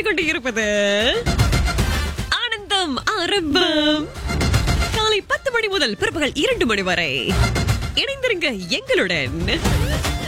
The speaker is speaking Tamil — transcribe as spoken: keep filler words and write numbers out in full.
கேட்டுக்கொண்டு இருப்பது ஆனந்தம் ஆரம்பம். காலை பத்து மணி முதல் பிற்பகல் இரண்டு மணி வரை இணைந்திருங்க எங்களுடன்.